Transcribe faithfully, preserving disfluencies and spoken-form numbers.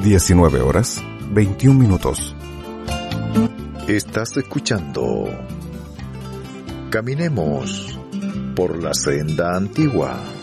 diecinueve horas, veintiún minutos. Estás escuchando Caminemos por la senda antigua.